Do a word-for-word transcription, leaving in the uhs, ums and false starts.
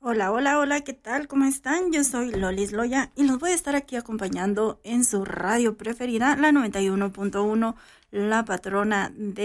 Hola, hola, hola, ¿qué tal? ¿Cómo están? Yo soy Lolis Loya y los voy a estar aquí acompañando en su radio preferida, la noventa y uno punto uno, La Patrona de